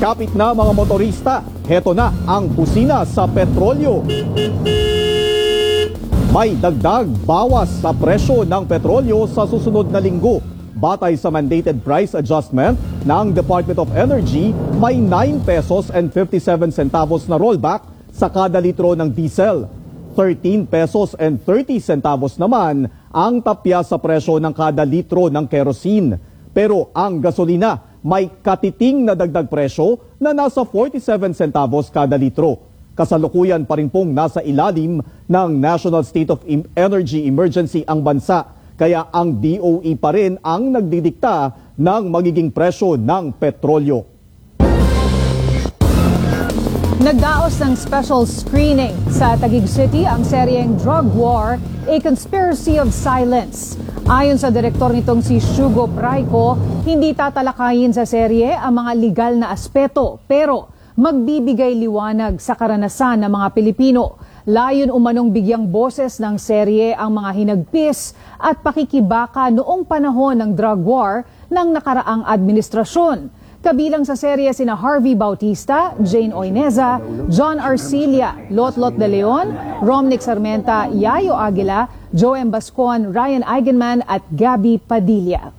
Kapit na mga motorista, heto na ang busina sa petrolyo. May dagdag bawas sa presyo ng petrolyo sa susunod na linggo. Batay sa mandated price adjustment ng Department of Energy, may 9 pesos and 57 centavos na rollback sa kada litro ng diesel. 13 pesos and 30 centavos naman ang tapya sa presyo ng kada litro ng kerosene. Pero ang gasolina may katiting na dagdag presyo na nasa 47 centavos kada litro. Kasalukuyan pa rin pong nasa ilalim ng National State of Energy Emergency ang bansa. Kaya ang DOE pa rin ang nagdidikta ng magiging presyo ng petrolyo. Nagdaos ng special screening sa Taguig City ang seryeng Drug War, A Conspiracy of Silence. Ayon sa direktor nitong si Shugo Praico, hindi tatalakayin sa serye ang mga legal na aspeto pero magbibigay liwanag sa karanasan ng mga Pilipino. Layon umanong bigyang boses ng serye ang mga hinagpis at pakikibaka noong panahon ng drug war ng nakaraang administrasyon. Kabilang sa serye sina Harvey Bautista, Jane Oineza, John Arcilia, Lotlot de Leon, Romnick Sarmenta, Yayo Aguila, Joem Bascon, Ryan Eigenman at Gabby Padilla.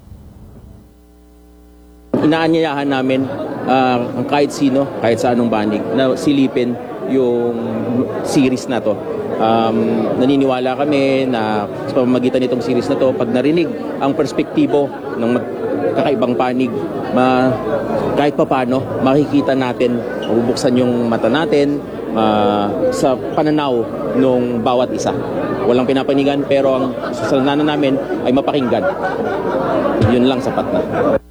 Inaanyayahan namin kahit sino, kahit sa anong banig, na silipin yung series na to. Naniniwala kami na sa pamamagitan nitong series na to, pag narinig ang perspektibo ng kakaibang panig, kahit papano makikita natin, mabubuksan yung mata natin sa pananaw ng bawat isa. Walang pinapanigan pero ang sasalananan namin ay mapakinggan. Yun lang sapat na.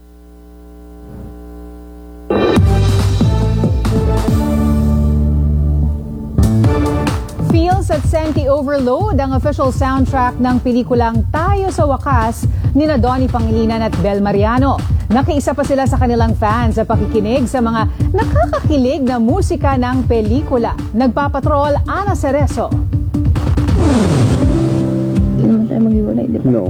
At Senki Overload ang official soundtrack ng pelikulang Tayo sa Wakas nina Donnie Pangilinan at Bel Mariano. Nakiisa pa sila sa kanilang fans sa pakikinig sa mga nakakakilig na musika ng pelikula. Nagpapatrol, Ana Cerezo. Hindi naman tayo mag-iwalay, di ba? No.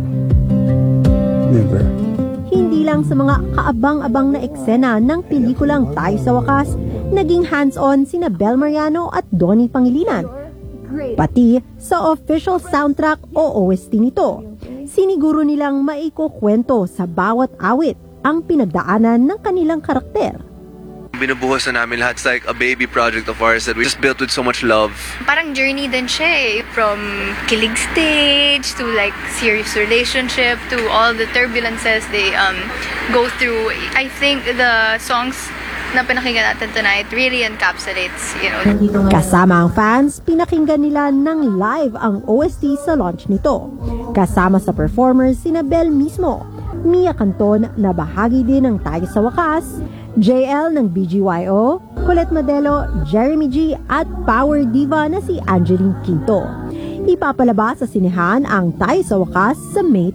Never. Hindi lang sa mga kaabang-abang na eksena ng pelikulang Tayo sa Wakas, naging hands-on sina Bel Mariano at Donnie Pangilinan. Pati sa official soundtrack o OST nito, siniguro nilang maikukwento sa bawat awit ang pinagdaanan ng kanilang karakter. Binubuhos na namin lahat. It's like a baby project of ours that we just built with so much love. Parang journey din siya eh. From kilig stage to like serious relationship to all the turbulences they go through. I think the songs na pinakinggan natin tonight really encapsulates, Kasama ang fans, pinakinggan nila ng live ang OST sa launch nito. Kasama sa performers sina Bel mismo, Mia Canton na bahagi din ng Tayo sa Wakas, JL ng BGYO, Colette Modelo, Jeremy G at power diva na si Angeline Quinto. Ipapalabas sa sinehan ang Tayo sa Wakas sa May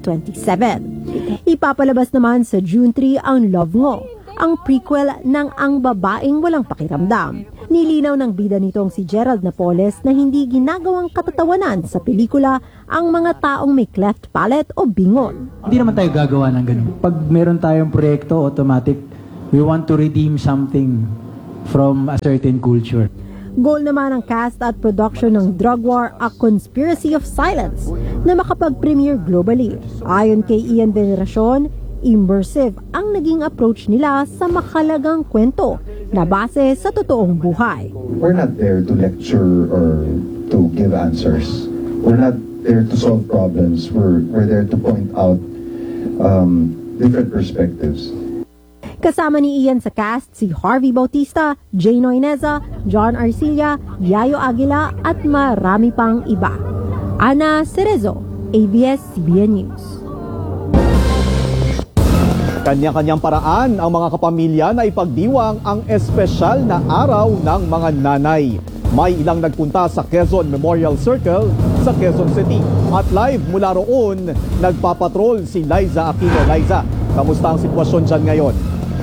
27. Ipapalabas naman sa June 3 ang Love Ngo, ang prequel ng Ang Babaeng Walang Pakiramdam. Nilinaw ng bida nitong si Gerald Napoles na hindi ginagawang katatawanan sa pelikula ang mga taong may cleft palate o bingon. Hindi naman tayo gagawa ng ganun. Pag meron tayong proyekto, automatic, we want to redeem something from a certain culture. Goal naman ng cast at production ng Drug War, A Conspiracy of Silence na makapag-premiere globally. Ayon kay Ian Veneracion, immersive ang naging approach nila sa makalagang kwento na base sa totoong buhay. We're not there to lecture or to give answers. We're not there to solve problems. We're there to point out different perspectives. Kasama ni Ian sa cast si Harvey Bautista, Jane Oineza, John Arcilia, Yayo Aguila at marami pang iba. Ana Cerezo, ABS-CBN News. Kanya-kanyang paraan ang mga kapamilya na ipagdiwang ang espesyal na araw ng mga nanay. May ilang nagpunta sa Quezon Memorial Circle sa Quezon City. At live mula roon, nagpapatrol si Liza Aquino. Liza, kamusta ang sitwasyon dyan ngayon?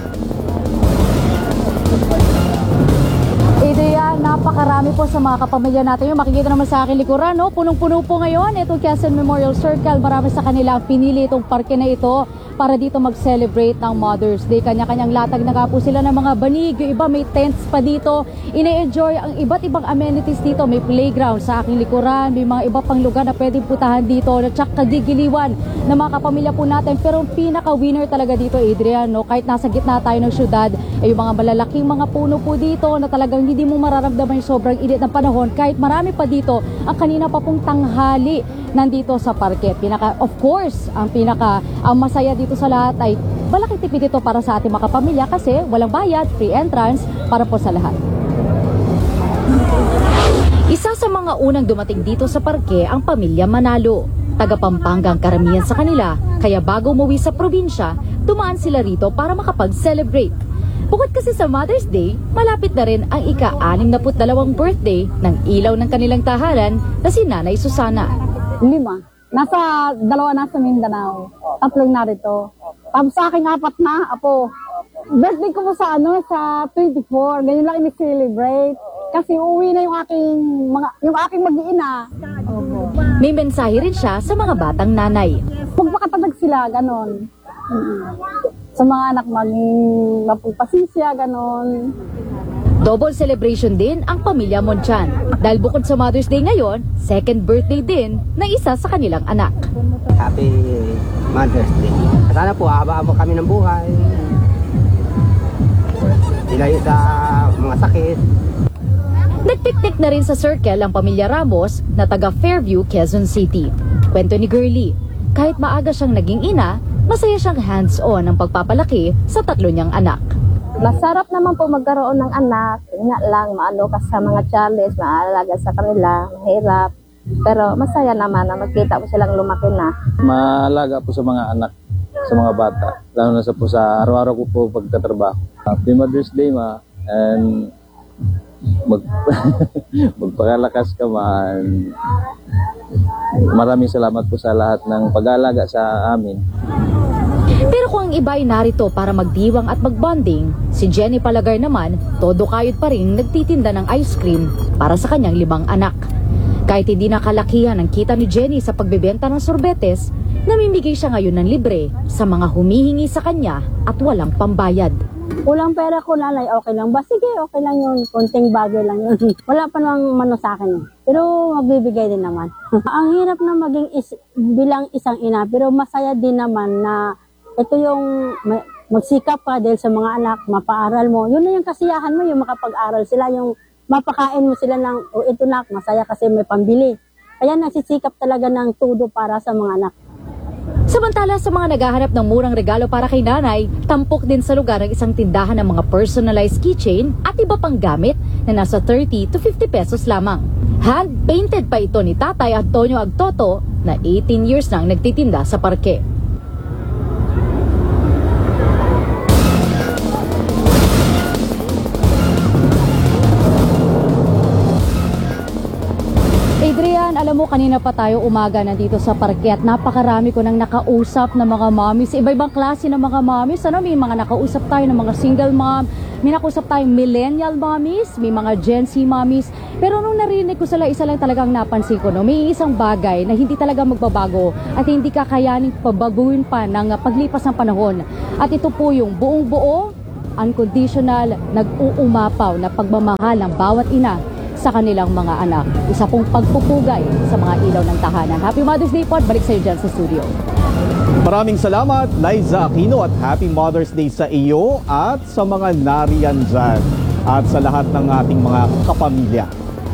Napakarami po sa mga kapamilya natin. Yung makikita naman sa akin likuran, no? Punong-puno po ngayon itong Quezon Memorial Circle. Marami sa kanila pinili itong parke na ito para dito mag-celebrate ng Mother's Day. Kanya-kanyang latag na nga po sila ng mga banig. Yung iba may tents pa dito. Ine-enjoy ang iba't ibang amenities dito. May playground sa aking likuran. May mga iba pang lugar na pwedeng putahan dito. Na tsak kadigiliwan ng mga kapamilya po natin. Pero ang pinaka-winner talaga dito, Adrian, no? Kahit nasa gitna tayo ng syudad, ay yung mga malalaking mga puno po dito na talagang hindi mo mararamdaman yung sobrang init ng panahon. Kahit marami pa dito, ang kanina pa pong tanghali nandito sa parke. Of course, ang masaya dito sa lahat ay malaking tipid ito para sa ating mga kapamilya kasi walang bayad, free entrance para po sa lahat. Isa sa mga unang dumating dito sa parke ang pamilya Manalo. Taga Pampanga ang karamihan sa kanila, kaya bago umuwi sa probinsya, dumaan sila rito para makapag-celebrate. Bukod kasi sa Mother's Day, malapit na rin ang ika-62 birthday ng ilaw ng kanilang tahanan na si Nanay Susana. 5. Nasa 2 nasa Mindanao. 3 narito. Tapos sa aking 4 na, apo. Birthday ko po sa sa 24. Ganyan lang i-celebrate. Kasi uwi na yung aking mag-iina. May mensahe rin siya sa mga batang nanay. Magpakatatag sila, ganon. Sa mga anak, maging mapagpasisya, ganon. Double celebration din ang pamilya Monchan. Dahil bukod sa Mother's Day ngayon, second birthday din ng isa sa kanilang anak. Happy Mother's Day. Sana po, haba-haba kami ng buhay. Ilayo sa mga sakit. Nagpiknik na rin sa circle ang pamilya Ramos na taga Fairview, Quezon City. Kwento ni Girlie, kahit maaga siyang naging ina, masaya siyang hands-on ang pagpapalaki sa 3 niyang anak. Masarap naman po magkaroon ng anak. Nga lang, maano ka sa mga challenge, maalaga sa kanila, mahirap. Pero masaya naman na magkita po silang lumaki na. Maalaga po sa mga anak, sa mga bata. Lalo na sa po sa araw-araw ko po pagtatrabaho. Happy Mother's Day, ma. And magpakalakas ka, man. Maraming salamat po sa lahat ng pag-aalaga sa amin. Pero kung ang iba ay narito para magdiwang at magbonding, si Jenny Palagar naman, todo kayod pa rin nagtitinda ng ice cream para sa kanyang 5 anak. Kahit hindi nakalakihan ang kita ni Jenny sa pagbebenta ng sorbetes, namimigay siya ngayon ng libre sa mga humihingi sa kanya at walang pambayad. Kulang pera ko, nanay, okay lang ba? Sige, okay lang yun. Konting bagay lang yun. Wala pa namang mano sa akin. Pero magbibigay din naman. Ang hirap na maging bilang isang ina, pero masaya din naman na ito yung magsikap ka dahil sa mga anak, mapaaral mo. Yun na yung kasiyahan mo, yung makapag-aral sila, yung mapakain mo sila ng, ito na, masaya kasi may pambili. Kaya nagsisikap talaga ng todo para sa mga anak. Samantala sa mga naghahanap ng murang regalo para kay nanay, tampok din sa lugar ang isang tindahan ng mga personalized keychain at iba pang gamit na nasa 30 to 50 pesos lamang. Hand-painted pa ito ni Tatay Antonio Agtoto na 18 years nang nagtitinda sa parke. Adrian, alam mo, kanina pa tayo umaga nandito sa parke at napakarami ko nang nakausap na mga mommies. Iba-ibang klase ng mga mommies. May mga nakausap tayo ng mga single mom, may nakausap tayong millennial mommies, may mga Gen Z mommies. Pero nung narinig ko sila, isa lang talagang napansin ko, no? May isang bagay na hindi talaga magbabago at hindi kakayaning pabaguhin pa ng paglipas ng panahon. At ito po yung buong-buo, unconditional, nag-uumapaw na pagmamahal ng bawat ina sa kanilang mga anak. Isa pong pagpupugay sa mga ilaw ng tahanan. Happy Mother's Day po at balik sa iyo dyan sa studio. Maraming salamat, Liza Aquino, at Happy Mother's Day sa iyo at sa mga nariyan dyan at sa lahat ng ating mga kapamilya.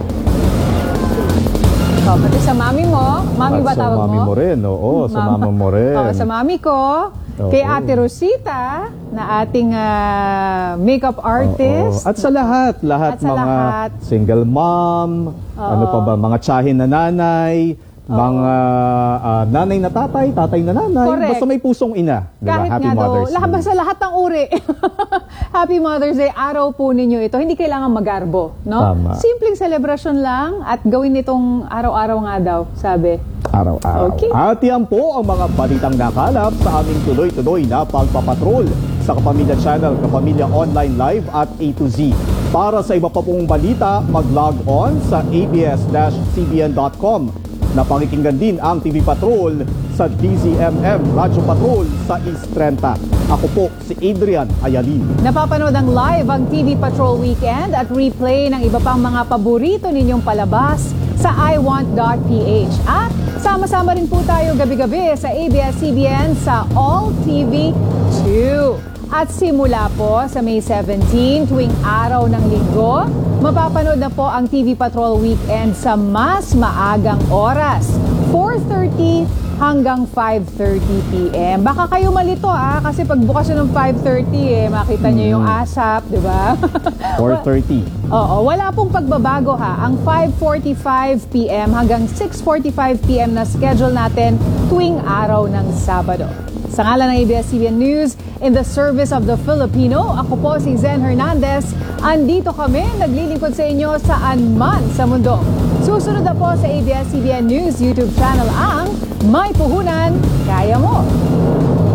Pati sa mami mo. Mami ba tawag mo? Sa mami mo rin, oo. Sa mama mo rin. Sa mami ko. Kay Ate Rosita, na ating makeup artist. At sa lahat mga single mom, ano pa ba, mga tsahin na nanay, mga nanay na tatay, tatay na nanay. Correct. Basta may pusong ina. Diba? Kahit Happy nga Mother's daw, basta lahat ng uri. Happy Mother's Day, araw po ninyo ito. Hindi kailangan magarbo, no? Tama. Simpleng celebration lang at gawin nitong araw-araw nga daw, sabi. Araw-araw. Okay. At yan po ang mga balitang nakalap sa aming tuloy-tuloy na pagpapatrol sa Kapamilya Channel, Kapamilya Online Live at A to Z. Para sa iba pa pong balita, mag-log on sa abs-cbn.com. Napakikinggan din ang TV Patrol sa DZMM Radyo Patrol sa East 30. Ako po si Adrian Ayalin. Napapanood ang live ang TV Patrol Weekend at replay ng iba pang mga paborito ninyong palabas sa iWant.ph. At sama-sama rin po tayo gabi-gabi sa ABS-CBN sa All TV 2. At simula po sa May 17 tuwing araw ng linggo, mapapanood na po ang TV Patrol Weekend sa mas maagang oras, 4:30 hanggang 5:30 p.m. Baka kayo malito kasi pagbukas nyo ng 5:30 makita nyo yung ASAP, di ba? 4:30. Oo, wala pong pagbabago Ang 5:45 p.m. hanggang 6:45 p.m. na schedule natin tuwing araw ng Sabado. Sa ngalan ng ABS-CBN News, in the service of the Filipino, ako po si Zen Hernandez. Andito kami, naglilingkod sa inyo saan man sa mundo. Susunod na po sa ABS-CBN News YouTube channel ang May Puhunan, Kaya Mo.